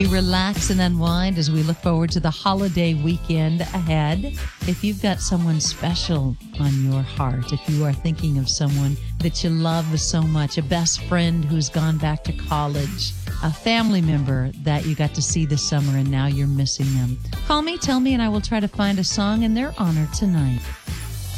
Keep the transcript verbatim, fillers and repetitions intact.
relax and unwind as we look forward to the holiday weekend ahead. If you've got someone special on your heart, if you are thinking of someone that you love so much, a best friend who's gone back to college, a family member that you got to see this summer and now you're missing them, call me, tell me, and I will try to find a song in their honor tonight.